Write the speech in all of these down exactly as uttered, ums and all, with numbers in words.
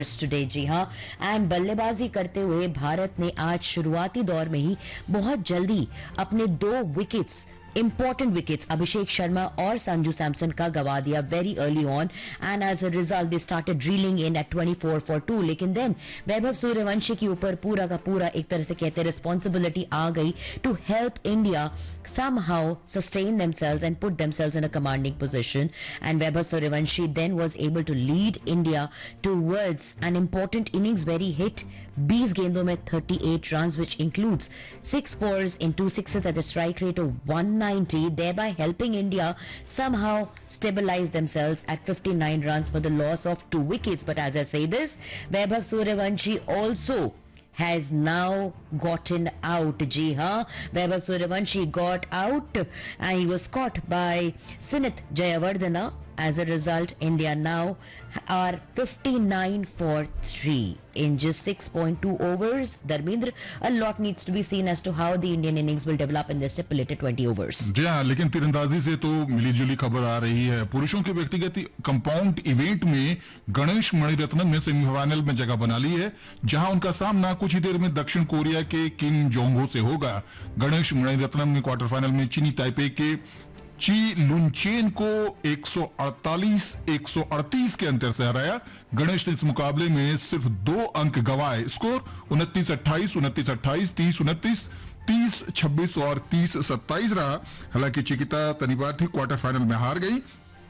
Today. जी हाँ, and बल्लेबाजी करते हुए भारत ने आज शुरुआती दौर में ही बहुत जल्दी अपने दो wickets important wickets Abhishek Sharma और संजू सैमसन का गवा दिया very early on, and as a result they started railing in eight twenty four for to. लेकिन देन वैभव सूर्यवंशी के ऊपर पूरा का पूरा एक तरह से कहते हैं रिस्पॉन्सिबिलिटी आ गई to help India somehow sustain themselves and put themselves in a commanding position, and Vaibhav Suryavanshi then was able to lead India towards an important innings where he hit बीस गेंदों में thirty-eight runs, which includes six fours and two sixes at a strike rate of one ninety, thereby helping India somehow stabilize themselves at fifty-nine runs for the loss of two wickets. But as I say this, Vaibhav Suryavanshi also has now gotten out. Ji haan, Vaibhav Suryavanshi got out and he was caught by Sinith Jayawardena. As a result, India now are fifty-nine for three in just six point two overs. Dharmendra, a lot needs to be seen as to how the Indian innings will develop in the stipulated twenty overs. जी हाँ, लेकिन तीरंदाजी से तो मिलीजुली खबर आ रही है। पुरुषों के व्यक्तिगत कंपाउंड इवेंट में गणेश मणिरत्नम ने सेमीफाइनल में जगह बना ली है, जहां उनका सामना कुछ ही देर में दक्षिण कोरिया के किम जोंग हो से होगा। गणेश मणिरत्नम ने क्वार्टर फाइनल में चीनी ताइपे के ची लुनचेन को एक सौ अड़तालीस एक सौ अड़तीस के अंतर से हराया। गणेश ने इस मुकाबले में सिर्फ दो अंक गंवाए। स्कोर उनतीस अट्ठाईस, उनतीस अट्ठाईस, तीस उनतीस, तीस छब्बीस और तीस सत्ताईस रहा। हालांकि चिकिता तनिबाती क्वार्टर फाइनल में हार गई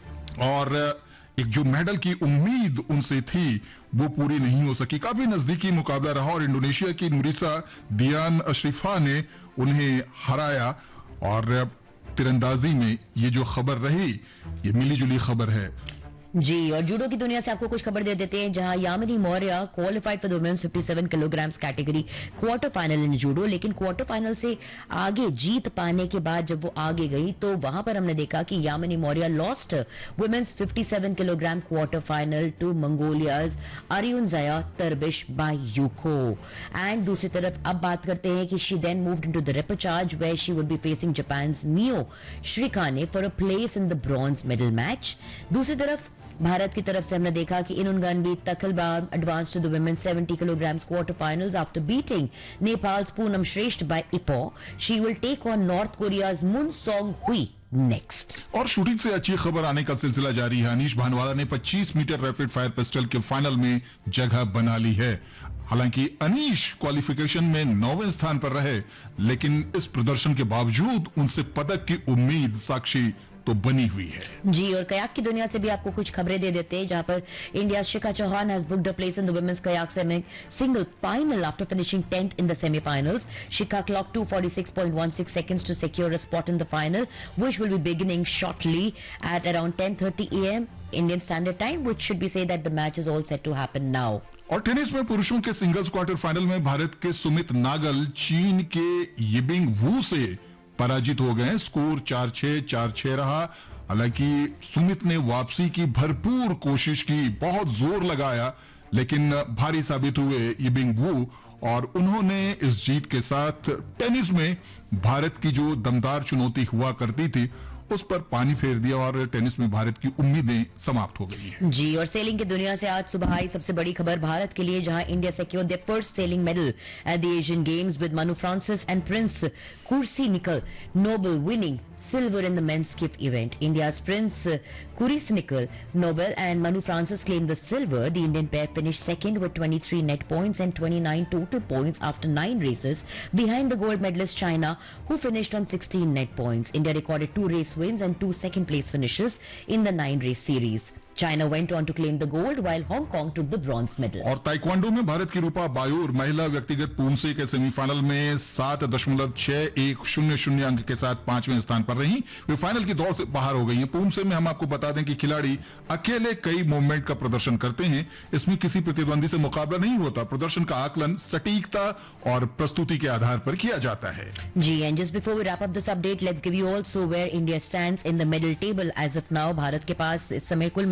और एक जो मेडल की उम्मीद उनसे थी वो पूरी नहीं हो सकी। काफी नजदीकी मुकाबला रहा और इंडोनेशिया की नुरिसा दियान अशरिफा ने उन्हें हराया। और तीरंदाजी में ये जो खबर रही ये मिलीजुली खबर है। जी, और जूडो की दुनिया से आपको कुछ खबर दे देते हैं, जहां Yamini Maurya qualified for the women's सत्तावन kilograms category quarter final in judo. लेकिन क्वार्टर फाइनल से आगे जीत पाने के बाद जब वो आगे गई तो वहां पर हमने देखा कि यामिनी मौर्य लॉस्ट वुमेन्स सत्तावन kilogram quarter final to मंगोलियाज अरियुनजाया तरबिश bye UCO. And दूसरी तरफ अब बात करते हैं कि she then moved into the रिपेचार्ज where she would be facing Japan's मियो श्रीकाने for a place in the bronze medal match. दूसरी तरफ भारत की तरफ से हमने देखा कि इनुनगनबी तखलबाम advance to the women seventy kilograms quarter finals after beating Nepals Poonam श्रेष्ठ bye Ipoh. She will take on north Korea's मुन सोंग हुई नेक्स्ट। और शूटिंग से अच्छी खबर आने का सिलसिला जारी है। अनीश भानवाला ने पच्चीस मीटर रैपिड फायर पिस्टल के फाइनल में जगह बना ली है। हालांकि अनीश क्वालिफिकेशन में नौवें स्थान पर रहे, लेकिन इस प्रदर्शन के बावजूद उनसे पदक की उम्मीद साक्षी तो बनी हुई है। जी, और कयाक की दुनिया से भी आपको कुछ खबरें दे देते हैं, जहां पर India Shikha Chauhan has booked a place in the women's kayak semi single final after finishing tenth in the semifinals. Shikha clock two forty-six point one six seconds to secure a spot in the final, which will be beginning shortly at around ten thirty a m Indian Standard Time, which should be say that the match is all set to happen now. और tennis में पुरुषों के singles quarter final में भारत के सुमित नागल चीन के यिबिंग वू से पराजित हो गए। स्कोर चार छह चार छह रहा। हालांकि सुमित ने वापसी की भरपूर कोशिश की, बहुत जोर लगाया, लेकिन भारी साबित हुए यिबिंग वू और उन्होंने इस जीत के साथ टेनिस में भारत की जो दमदार चुनौती हुआ करती थी उस पर पानी फेर दिया और टेनिस में भारत की उम्मीदें समाप्त हो गई हैं। जी, और सेलिंग की दुनिया से आज सुबह आई सबसे बड़ी खबर भारत के लिए, जहां India secured there first selling medal at the Asian games with Manu Francis and Prince कुर्सिनिकल Nobel winning silver in the men's skiff event. India's Prince Kurisnikal Nobel and Manu Francis claimed the silver. The Indian pair finished second with twenty-three net points and twenty-nine total points after nine races behind the gold medalist China, who finished on sixteen net points. India recorded two race wins and two second place finishes in the nine race series. China went on to claim the gold while Hong Kong took the bronze medal. और taekwondo में भारत की रूपा बायोर महिला व्यक्तिगत पूंसे के semifinal में सात दशमलव छह एक शून्य शून्य अंक के साथ पांचवें स्थान पर रही। वे फाइनल की दौड़ से बाहर हो गई हैं। पूंसे में हम आपको बता दें कि खिलाड़ी अकेले कई मूवमेंट का प्रदर्शन करते हैं। इसमें किसी प्रतिद्वंदी से मुकाबला नहीं होता। प्रदर्शन का आकलन सटीकता और प्रस्तुति के आधार पर किया जाता है। जी, and just before we wrap up this update, let's give you also where India stands in the medal table as of now. Bharat के पास इस समय कुल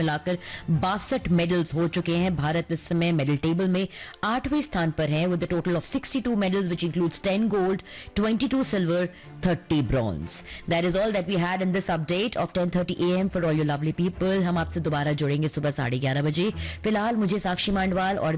मिलाकर बासठ मेडल्स हो चुके हैं। भारत इस समय मेडल टेबल में आठवें स्थान पर है with the total of sixty two medals which includes ten gold, twenty two silver, thirty bronze. That is all that we had in this update of ten thirty A M for all your lovely people. हम आपसे दोबारा जुड़ेंगे सुबह साढ़े ग्यारह बजे। फिलहाल मुझे साक्षी मांडवाल और